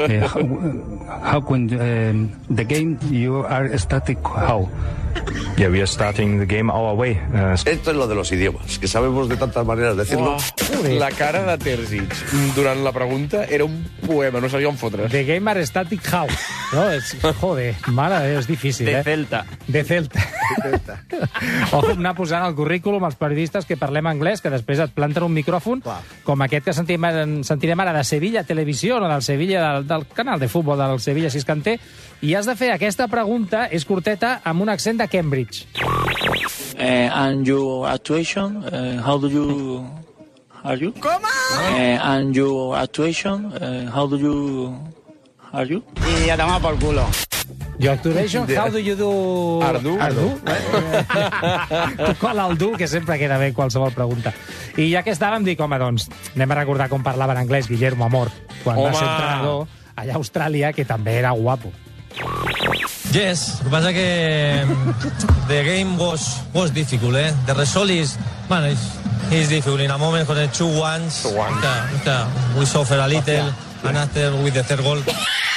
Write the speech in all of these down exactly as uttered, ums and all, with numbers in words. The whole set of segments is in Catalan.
Uh, how, how when um, the game you are static, how? Yeah, we are starting the game our way. Uh, Esto es lo de los idiomas, que sabemos de tantas maneras decirlo. Oh, la cara de Terzic durant la pregunta era un poema, no sabia on fotre's. The game are static, how? No, és, joder, mare, és difícil, eh? De Celta. De Celta. Ojo, anar posant al currículum els periodistes que parlem anglès, que després et planten un micròfon, clar, com aquest que sentirem, sentirem ara de Sevilla Televisió, o del Sevilla, del, del canal de futbol del Sevilla Siscanter, i has de fer aquesta pregunta, és curteta, amb un accent de Cambridge. Uh, and your actuation, uh, how do you... Are you? ¿Cómo? Uh, and your actuation, uh, how do you... Are you? Y a tomar por culo. Your actuation, how do you do... Ardu. Ardu? Tu cola el du, que sempre queda bé qualsevol pregunta. I ja que estàvem, dic, home, doncs, anem a recordar com parlava en anglès Guillermo Amor, quan home. va ser entrenador allà a Austràlia, que també era guapo. Yes, lo que pasa que the game was was difficult, eh? The result is, man, it's, it's difficult. In a moment, with the two ones, two ones. Uh, uh, we suffer a little, and after with the third goal.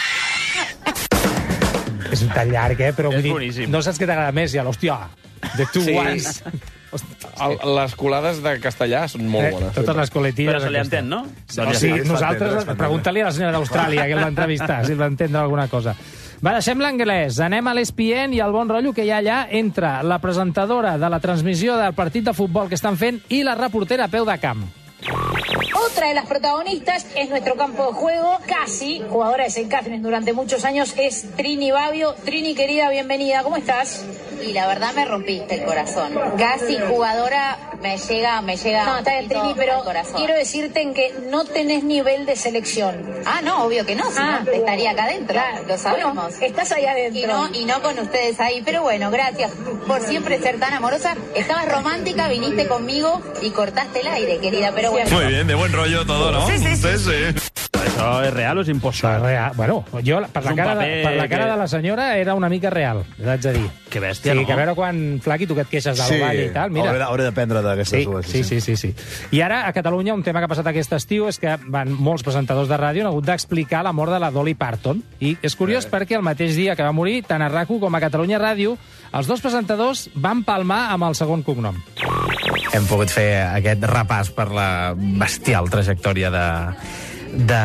És un tall llarg, eh? Però és dir, boníssim. No saps què t'agrada més, ja, l'hòstia, the two Sí. ones. El, les colades de castellà són molt bones. Eh, totes les coletilles. Però se li entén, no? Doncs sí, nosaltres, pregunta-li a la senyora d'Austràlia, que el va entrevistar, si el va entendre alguna cosa. Va, deixem l'anglès, anem a l'E S P N i al bon rotllo que hi ha allà entre la presentadora de la transmissió del partit de futbol que estan fent i la reportera a peu de camp. Otra de las protagonistas es nuestro campo de juego, casi, jugadora de Saint Catherine durante muchos años, es Trini Babbio. Trini, querida, bienvenida, ¿cómo estás? Y la verdad me rompiste el corazón. Casi jugadora me llega, me llega. No, está bien, Trini, pero quiero decirte en que no tenés nivel de selección. Ah, no, obvio que no, si Ah, no estaría acá adentro, claro, lo sabemos. bueno, estás ahí adentro. Y no, y no con ustedes ahí, pero bueno, gracias por siempre ser tan amorosa. Estabas romántica, viniste conmigo y cortaste el aire, querida, pero bueno. Muy bien, de buen rollo todo, ¿no? Sí, sí, sí. sí, sí. Això és real o és impostat? Real. Bueno, jo, per la, cara de, per la cara que... de la senyora, era una mica real, t'haig de dir. Que bèstia, sí, no? Que a veure quan, Flaqui, tu que et queixes del sí. ball i tal, mira. Hauré, hauré d'aprendre d'aquestes sí, dues. Sí, sí, sí, sí. I ara, a Catalunya, un tema que ha passat aquest estiu és que van molts presentadors de ràdio han hagut d'explicar la mort de la Dolly Parton. I és curiós eh. perquè el mateix dia que va morir, tant a RAC u com a Catalunya Ràdio, els dos presentadors van palmar amb el segon cognom. Hem pogut fer aquest repàs per la bestial trajectòria de... de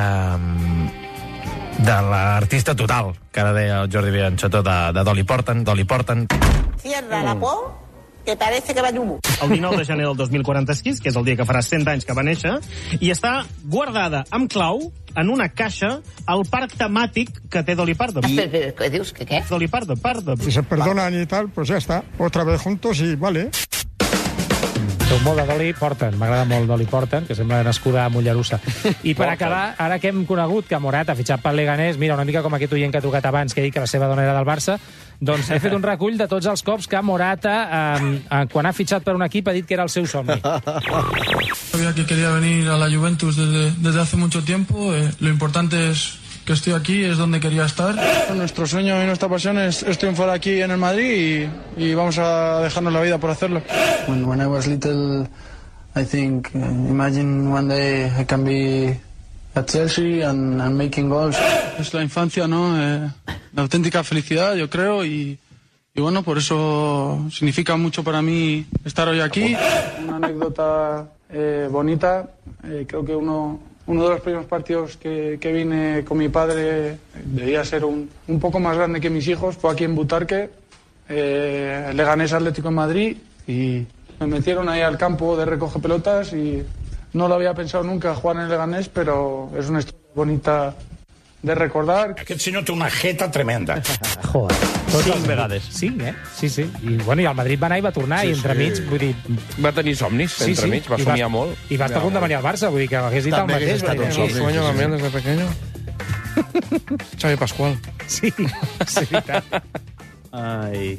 de l'artista total, que ara deia el Jordi Bianchetó, de, de Dolly Parton, Dolly Parton. Cierra la por, que parece que va d'humo. El dinou de gener del dos mil quaranta-sis, que és el dia que farà cent anys que va néixer, i està guardada amb clau en una caixa al parc temàtic que té Dolly Parton. I... ¿Qué dius? ¿Qué qué? Dolly Parton, Parton. Si se perdonan y tal, pues ya está. Otra vez juntos y vale. Soc molt de Dolly Parton, m'agrada molt Dolly Parton, que sembla nascuda a Mollerussa. I per acabar, ara que hem conegut que Morat ha fitxat pel Leganés, mira, una mica com aquest oient que ha trucat abans, que ha dit que la seva dona era del Barça, doncs he fet un recull de tots els cops que Morata, eh, eh, quan ha fitxat per un equip, ha dit que era el seu somni. Sabía que quería venir a la Juventus desde, desde hace mucho tiempo. Eh, lo importante es que estoy aquí, es donde quería estar. Nuestro sueño y nuestra pasión es, es triunfar aquí en el Madrid y, y vamos a dejarnos la vida por hacerlo. When, when I was little, I think, uh, imagine one day I can be at Chelsea and, and making goals. Es la infancia, ¿no? Eh, la auténtica felicidad, yo creo, y, y bueno, por eso significa mucho para mí estar hoy aquí. Una anécdota eh, bonita, eh, creo que uno... Uno de los primeros partidos que, que vine con mi padre debía ser un, un poco más grande que mis hijos. Fue aquí en Butarque, eh, Leganés Atlético en Madrid, y me metieron ahí al campo de recoge pelotas y no lo había pensado nunca jugar en el Leganés, pero es una historia bonita de recordar. Aquest senyor té una jeta tremenda. Joder. Cinc vegades. Cinc, eh? Sí, sí. I, bueno, i el Madrid va anar i va tornar, sí, i entremig, sí. Vull dir... Va tenir somnis, sí, entremig, sí. va somiar molt. I va estar a punt de venir al Barça, vull dir que hagués dit També el mateix. També hagués estat un somni. Sueño también desde pequeño. Xavi Pascual. Sí, sí, veritat. Ai...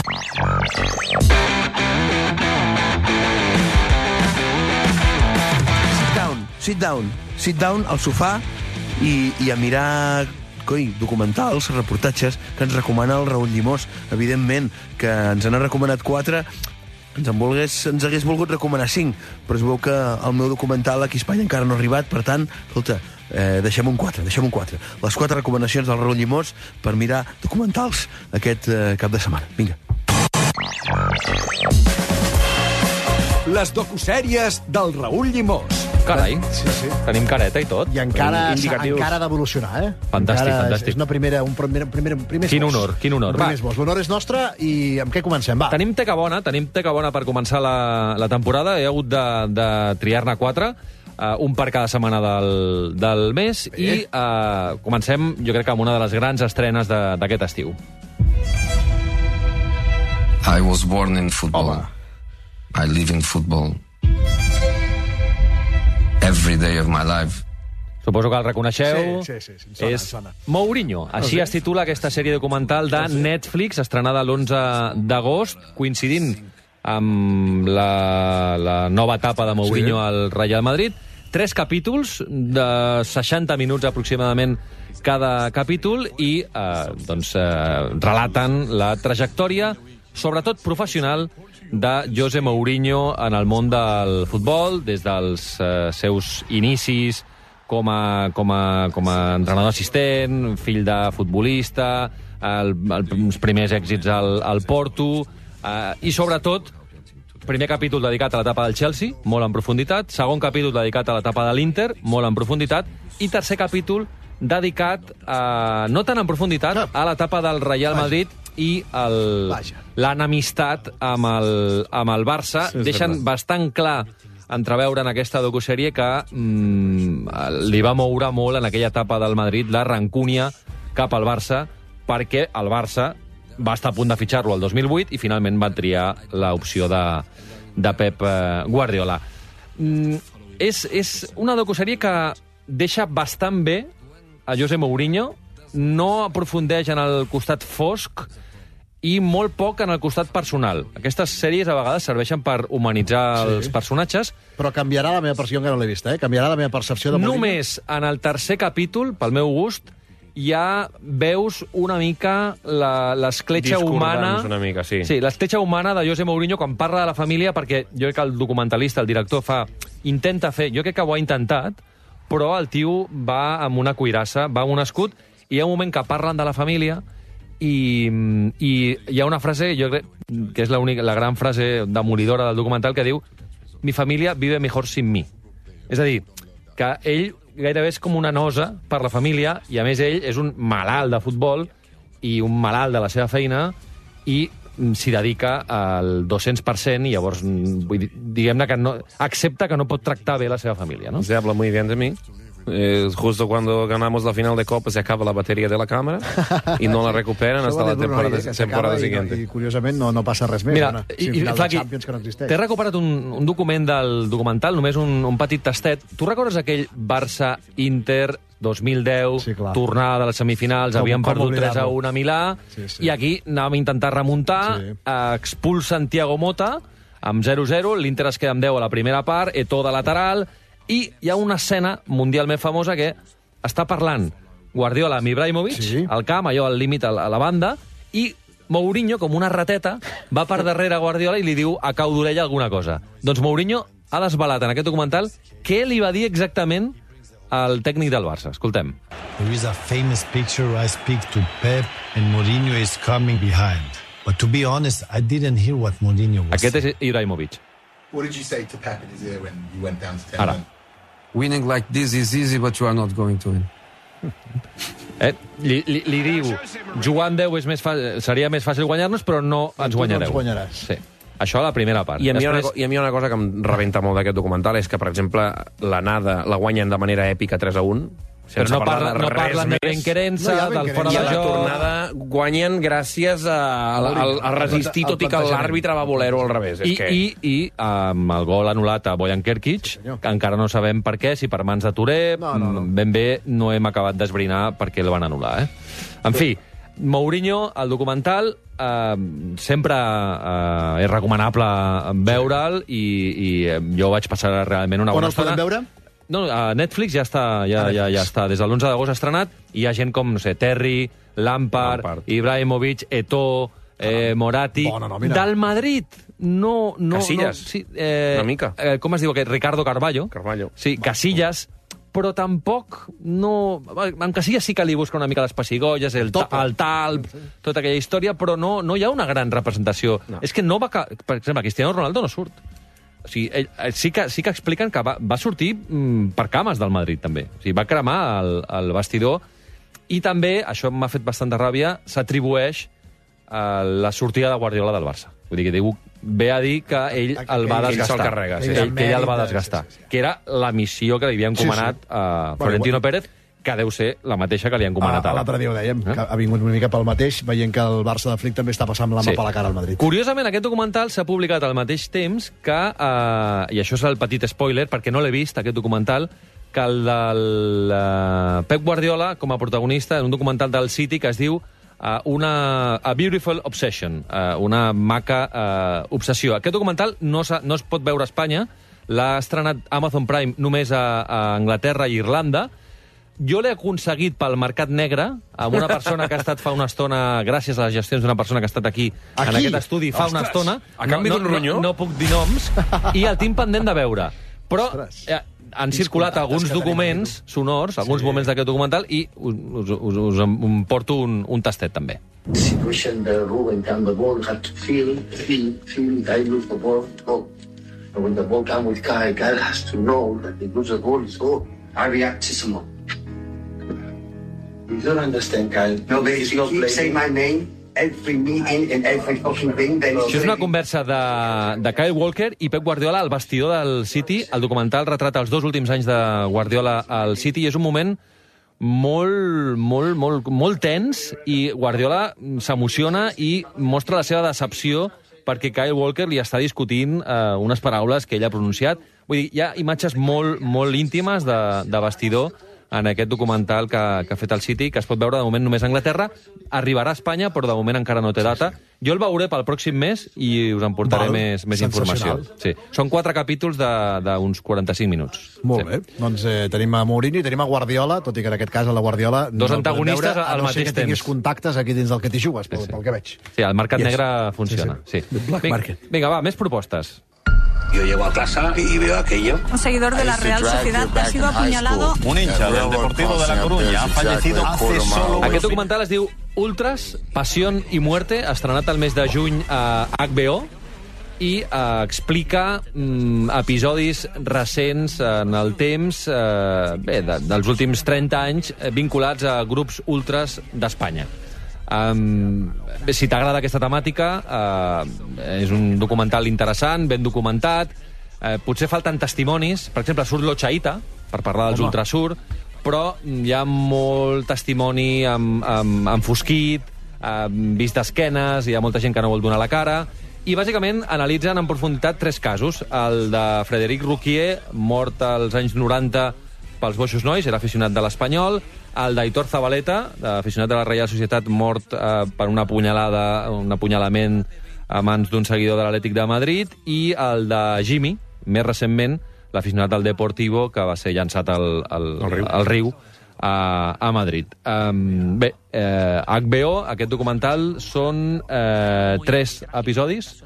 Sit down, sit down, sit down al sofà i, i a mirar coi, documentals, reportatges que ens recomana el Raül Llimós. Evidentment, que ens n'ha recomanat quatre, ens en volgués, ens hagués volgut recomanar cinc, però es veu que el meu documental aquí a Espanya encara no ha arribat, per tant, escolta, eh, deixem un quatre, deixem un quatre. Les quatre recomanacions del Raül Llimós per mirar documentals aquest eh, cap de setmana. Vinga. Les docusèries del Raül Llimós. Carai, sí, sí. Tenim careta i tot. I encara, Indicatius. encara ha d'evolucionar, eh? Fantàstic, encara fantàstic. És una primera, un primer, primer, primer Quin esbós. honor, quin honor. Un primer Va. esbós. L'honor és nostre i amb què comencem? Va. Tenim teca bona, tenim teca bona per començar la, la temporada. He hagut de, de triar-ne quatre, uh, un per cada setmana del, del mes, Bé. i uh, comencem, jo crec que amb una de les grans estrenes d'aquest estiu. I was born in football. Hola. I live in football. Every day of my life. Suposo que el reconeixeu. Sí, sí, sí, sí. Em sona, és em sona. Mourinho. Així sí. es titula aquesta sèrie documental de Netflix, estrenada l'onze d'agost, coincidint amb la, la nova etapa de Mourinho sí. al Real Madrid. Tres capítols de seixanta minuts aproximadament cada capítol i eh, doncs, eh, relaten la trajectòria, sobretot professional, de José Mourinho en el món del futbol, des dels eh, seus inicis com a, com, a, com a entrenador assistent, fill de futbolista, el, el, els primers èxits al, al Porto, eh, i sobretot, primer capítol dedicat a l'etapa del Chelsea, molt en profunditat, segon capítol dedicat a l'etapa de l'Inter, molt en profunditat, i tercer capítol dedicat, eh, no tan en profunditat, a l'etapa del Real Madrid i l'enemistat amb, el, amb el Barça. Sí, deixen verdad. bastant clar entreveure en aquesta docusèrie que mm, li va moure molt en aquella etapa del Madrid la rancúnia cap al Barça, perquè el Barça va estar a punt de fitxar-lo el dos mil vuit i finalment va triar l'opció de, de Pep Guardiola. Mm, és, és una docusèrie que deixa bastant bé a José Mourinho, no aprofundeix en el costat fosc i molt poc en el costat personal. Aquestes sèries a vegades serveixen per humanitzar sí. els personatges. Però canviarà la meva percepció, que no l'he vista, eh? Canviarà la meva percepció de Mourinho. Només en el tercer capítol, pel meu gust, ja veus una mica l'escletxa humana... una mica, sí. Sí, l'escletxa humana de José Mourinho quan parla de la família, perquè jo crec que el documentalista, el director, fa intenta fer... Jo crec que ho ha intentat, però el tio va amb una cuirassa, va amb un escut, i hi ha un moment que parlen de la família i, i hi ha una frase, jo crec que és la, única, la gran frase demolidora del documental, que diu: mi família vive mejor sin mi. És a dir, que ell gairebé és com una nosa per la família, i a més ell és un malalt de futbol i un malalt de la seva feina, i s'hi dedica al dos-cents per cent, i llavors, vull dir, diguem-ne que no, accepta que no pot tractar bé la seva família, no? Se habla muy bien de mí. Eh, justo cuando ganamos la final de Copa se acaba la batería de la cámara y no la recuperan hasta la temporada, temporada siguiente. I, i curiosament no, no passa res més. Mira, una, i, final i, de Champions que no existeix. T'he recuperat un, un document del documental, només un, un petit tastet. Tu recordes aquell Barça-Inter dos mil deu, sí, tornada de les semifinals, com, havien com perdut tres a un a Milà, sí, sí. i aquí anàvem a intentar remuntar, sí. expulsen Thiago Motta amb zero zero, l'Inter es queda amb deu a la primera part, Eto'o de lateral, i hi ha una escena mundialment famosa que està parlant Guardiola amb Ibrahimovic, sí. al camp, allò al límit a la, a la banda, i Mourinho, com una rateta, va per darrere Guardiola i li diu a cau d'orella alguna cosa. Doncs Mourinho ha desvelat en aquest documental què li va dir exactament al tècnic del Barça. Escoltem. There is a famous picture where I speak to Pep and Mourinho is coming behind. But to be honest, I didn't hear what Mourinho was Aquest és Ibrahimovic. What did you say to Pep in his ear when you went down to ten? Ara. Winning like this is easy, but you are not going to win. Eh? Li, li, li diu, jugant deu és més fàcil, seria més fàcil guanyar-nos, però no ens guanyareu. No ens guanyaràs. Sí. Això a la primera part. I a, mi Després... una, I a mi una cosa que em rebenta molt d'aquest documental és que, per exemple, l'anada la guanyen de manera èpica tres a un, però no, parla, no parlen de benquerença, no del fora de joc. I a la joc. tornada guanyen gràcies a, a, a, a resistir, tot i que l'àrbitre va voler-ho al revés. I, és que... i, i amb el gol anul·lat a Bojan Kerkic, que encara no sabem per què, si per mans de Touré, no, no, no. ben bé no hem acabat d'esbrinar per què el van anul·lar. Eh? En fi, Mourinho, el documental, eh, sempre eh, és recomanable veure'l, i, i jo vaig passar realment una bona estona. On els podem veure? No, a Netflix ja està, ja, ja, ja està. Des de l'onze d'agost estrenat, i hi ha gent com, no sé, Terry, Lampard, Lampard. Ibrahimovic, Eto'o, eh, Moratti... Bona del Madrid, no... no Casillas, no, sí, eh, una mica. Eh, com es diu aquest? Ricardo Carvalho. Carvalho. Sí, Casillas, però tampoc no... En Casillas sí que li busca una mica les pessigolles, el, ta, el talp, tota aquella història, però no, no hi ha una gran representació. No. És que no va... Per exemple, Cristiano Ronaldo no surt. O sigui, ell, sí, que, sí que expliquen que va, va sortir mm, per cames del Madrid, també. O sigui, va cremar el, el vestidor i també, això m'ha fet bastanta ràbia, s'atribueix a la sortida de Guardiola del Barça. Vull dir que diu, ve a dir que ell el va desgastar. Ell carrega, sí. ell, que ell el va desgastar. Que era la missió que li havia encomanat sí, sí. a Florentino Pérez, que deu ser la mateixa que li han encomanat ah, ara. L'altre dia ho dèiem, eh? que ha vingut una mica pel mateix, veient que el Barça de Flick també està passant la mà sí. per la cara al Madrid. Curiosament, aquest documental s'ha publicat al mateix temps que, eh, i això és el petit spoiler, perquè no l'he vist, aquest documental, que el del uh, Pep Guardiola, com a protagonista, en un documental del City que es diu uh, una, A Beautiful Obsession, uh, una maca uh, obsessió. Aquest documental no, no es pot veure a Espanya, l'ha estrenat Amazon Prime només a, a Anglaterra i Irlanda. Jo l'he aconseguit pel mercat negre, amb una persona que ha estat fa una estona, gràcies a les gestions d'una persona que ha estat aquí, aquí? en aquest estudi fa Ostres. una estona. A canvi no, d'un ronyó? No, no, no puc dir noms, i el tinc pendent de veure. Però eh, han circulat alguns documents sonors, alguns sí. moments d'aquest documental, i us, us, us, us em porto un, un tastet, també. The situation, the rule, and the ball had to feel, feel, feel, I lose the ball, go. And when the ball comes with Kyle, Kyle has to know that he loses the ball, is go. I react to someone. You don't understand, Kyle. No, but if you keep saying my name, every meeting and every fucking thing, then... Això és una conversa de, de Kyle Walker i Pep Guardiola al vestidor del City. El documental retrata els dos últims anys de Guardiola al City i és un moment molt, molt, molt, molt tens i Guardiola s'emociona i mostra la seva decepció perquè Kyle Walker li està discutint eh, unes paraules que ell ha pronunciat. Vull dir, hi ha imatges molt, molt íntimes de, de vestidor en aquest documental que, que ha fet el City, que es pot veure de moment només a Anglaterra. Arribarà a Espanya, però de moment encara no té data. Jo el veuré pel pròxim mes i us en portaré Val, més, més informació. Sí. Són quatre capítols d'uns quaranta-cinc minuts. Molt sí. bé. Doncs eh, tenim a Mourinho i tenim a Guardiola, tot i que en aquest cas a la Guardiola... Dos no antagonistes veure, al no mateix temps. A no ser que tinguis contactes aquí dins del que t'hi jugues, pel, sí, sí. pel que veig. Sí, el mercat yes. negre funciona. Sí, sí. Sí. Black market. Vinga, va, més propostes. Yo llego a casa y veo aquello. Un seguidor de la Real Sociedad ha sido apuñalado. Un hincha del Deportivo de La Coruña ha fallecido hace solo... Aquest documental es diu Ultras, Pasión y Muerte, estrenat el mes de juny a H B O i eh, explica mm, episodis recents en el temps, eh, bé, de, dels últims trenta anys, eh, vinculats a grups ultras d'Espanya. Um, si t'agrada aquesta temàtica, uh, és un documental interessant, ben documentat, uh, potser falten testimonis, per exemple surt l'Ochaita per parlar dels Ultrasur, però hi ha molt testimoni amb, amb, enfosquit, uh, vist d'esquenes, hi ha molta gent que no vol donar la cara, i bàsicament analitzen en profunditat tres casos. El de Frederic Rouquier, mort als anys noranta pels Boixos Nois, era aficionat de l'Espanyol, el d'Aitor Zabaleta, aficionat de la Reial Societat, mort eh, per una punyalada, un apunyalament a mans d'un seguidor de l'Atlètic de Madrid, i el de Jimmy, més recentment, l'aficionat del Deportivo, que va ser llançat al, al, al riu, al riu a, a Madrid. Um, bé, eh, H B O, aquest documental, són eh, tres episodis,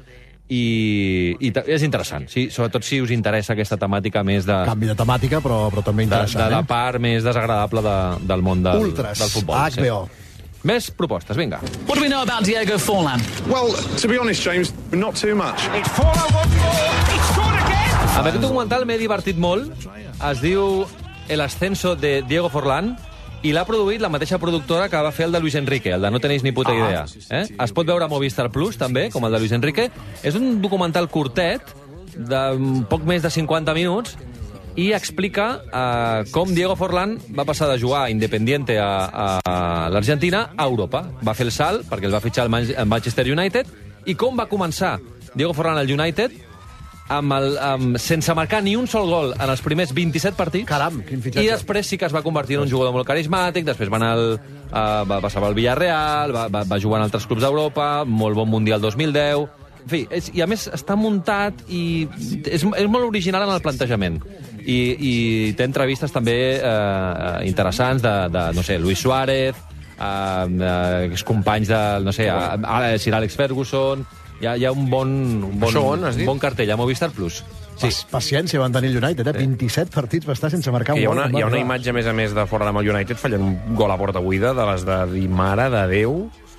i, i és interessant, sí, sobretot si us interessa aquesta temàtica més de... Canvi de temàtica, però, però també interessant. De, de la part eh? més desagradable de, del món del, Ultras, del futbol. H B O. Sí. Més propostes, vinga. What do we know about Diego Forlan? Well, to be honest, James, not too much. It's Forlan once more. He scored again. Amb aquest documental m'he divertit molt. Es diu El ascenso de Diego Forlán, i l'ha produït la mateixa productora que va fer el de Luis Enrique, el de No tenéis ni puta idea. Eh? Es pot veure a Movistar Plus, també, com el de Luis Enrique. És un documental curtet, de poc més de cinquanta minuts, i explica eh, com Diego Forlán va passar de jugar a Independiente a, a l'Argentina a Europa. Va fer el salt, perquè el va fitxar el Manchester United, i com va començar Diego Forlán al United, amb el, amb, sense marcar ni un sol gol en els primers vint-i-set partits. Caram, quin fitxatge. I després sí que es va convertir en un jugador molt carismàtic, després va anar al, uh, va passar al Villarreal, va, va, va jugar en altres clubs d'Europa, molt bon Mundial dos mil deu... En fi, és, i a més està muntat i és, és molt original en el plantejament. I, i té entrevistes també eh, interessants de, de, no sé, Luis Suárez, eh, eh, companys de, no sé, a, a Sir Alex Ferguson... Hi ha, hi ha un bon, un bon, Això on, has dit? un bon cartell a Movistar Plus. Sí. Paciència van tenir el United, eh? vint-i-set partits va estar sense marcar un Hi ha gol. una, hi ha una imatge, a més a més, de fora amb el United fallant un gol a porta buida, de les de dir, mare de Déu.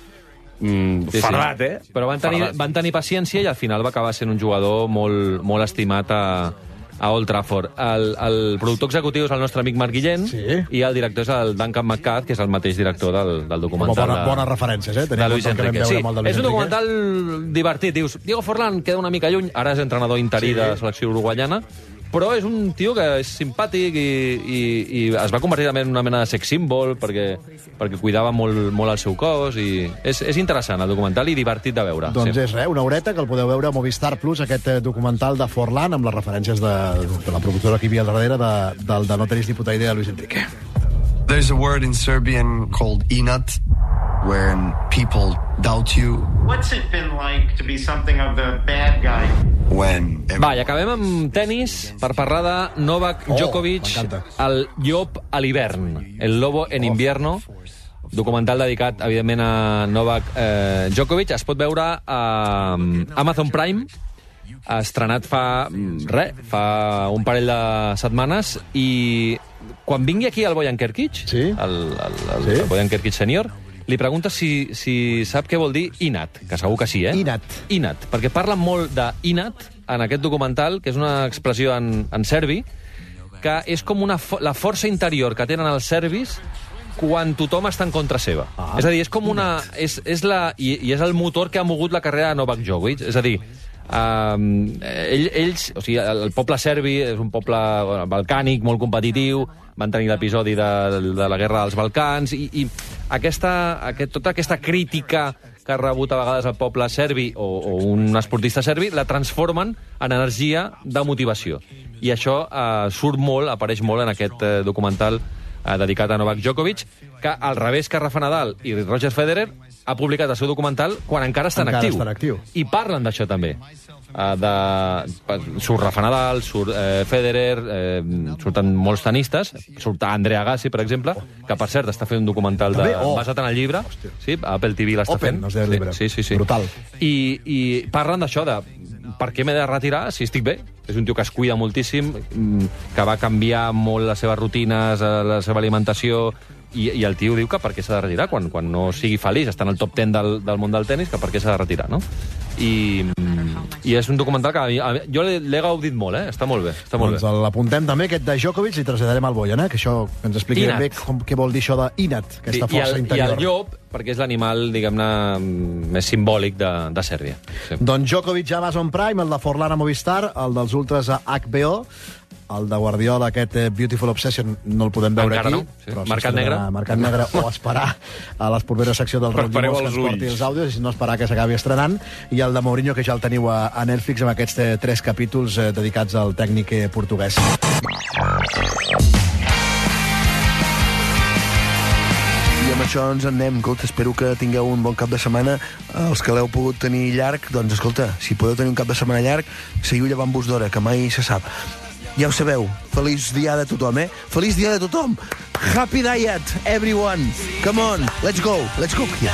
Mm, Sí, sí. fardat, eh? Però van tenir, Fardat. van tenir paciència i al final va acabar sent un jugador molt, molt estimat a, a Old Trafford. El, el productor executiu és el nostre amic Marc Guillén sí. i el director és el Duncan McCath, que és el mateix director del, del documental. Bona, de, bones referències, eh? de Luis Enrique. Sí, de Luis és un Enrique. documental divertit. Dius, Diego Forlán queda una mica lluny, ara és entrenador interí sí. de la selecció uruguaiana, però és un tio que és simpàtic i, i, i es va convertir també en una mena de sex symbol perquè, perquè cuidava molt, molt el seu cos i és, és interessant el documental i divertit de veure. Doncs sí. és res, una horeta que el podeu veure a Movistar Plus, aquest eh, documental de Forlán amb les referències de, de la productora que hi havia al darrere de, del de No tenis ni puta idea de Luis Enrique. There's a word in Serbian called inat, when people doubt you. What's it been like to be something of the bad guy? When Va, i acabem amb tennis per parlar de Novak Oh, Djokovic, el llop a l'hivern, el lobo en invierno, documental dedicat, evidentment, a Novak eh, Djokovic. Es pot veure a Amazon Prime, estrenat fa, res, fa un parell de setmanes, i quan vingui aquí el Bojan Kerkic, sí? el, el, el, sí? el Bojan Kerkic sènior, li pregunta si, si sap què vol dir inat, que segur que sí, eh? Inat. Inat, perquè parlen molt d'inat en aquest documental, que és una expressió en, en serbi, que és com una fo la força interior que tenen els serbis quan tothom està en contra seva. Ah, és a dir, és com una... És, és la, i, I és el motor que ha mogut la carrera de Novak Djokovic. És a dir, um, ell, ells... O sigui, el poble serbi és un poble bueno, balcànic, molt competitiu, van tenir l'episodi de, de la guerra dels Balcans, i, i aquesta, aquest, tota aquesta crítica que ha rebut a vegades el poble serbi o, o un esportista serbi, la transformen en energia de motivació. I això eh, surt molt, apareix molt en aquest eh, documental eh, dedicat a Novak Djokovic, que al revés que Rafa Nadal i Roger Federer ha publicat el seu documental quan encara està en Encara actiu. està en actiu. I parlen d'això també. Uh, de... Surt Rafa Nadal, surt eh, Federer, eh, surten molts tenistes, surt Andrea Agassi, per exemple, que per cert està fent un documental de... Oh. basat en el llibre, sí, Apple T V l'està Open, fent. es deia el llibre. Sí, sí, sí. Brutal. I, i parlen d'això, de per què m'he de retirar si estic bé. És un tio que es cuida moltíssim, que va canviar molt les seves rutines, la seva alimentació, i, i el tio diu que per què s'ha de retirar quan, quan no sigui feliç, està en el top deu del, del món del tennis, que per què s'ha de retirar, no? I, i és un documental que a mi, a mi, jo l'he gaudit molt, eh? Està molt bé, està molt Doncs bé. l'apuntem també, aquest de Djokovic, i traslladarem al Bojan, eh? Que això que ens expliqui Inat. bé com, què vol dir això d'inat, aquesta Sí, i, força el, interior. I el llop, perquè és l'animal, diguem-ne, més simbòlic de, de Sèrbia. Sí. Doncs Djokovic a Amazon Prime, el de Forlán a Movistar, el dels Ultras a H B O, el de Guardiola, aquest eh, Beautiful Obsession, no el podem veure Encara aquí. no, sí. Però Marcat negre. Marcat negre, o esperar a les properes secció del Raúl Prepareu Llimós que els ens porti ulls. els àudios, i si no esperar que s'acabi estrenant. I el de Mourinho, que ja el teniu a, a Netflix, amb aquests eh, tres capítols eh, dedicats al tècnic eh, portuguès. I amb això ens en anem. Escolta, espero que tingueu un bon cap de setmana. Els que l'heu pogut tenir llarg, doncs escolta, si podeu tenir un cap de setmana llarg, seguiu llevant-vos d'hora, que mai se sap. Ja ho sabeu, feliç dia de tothom, eh? Feliç dia de tothom! Happy diet, everyone! Come on, let's go, let's go! Yeah.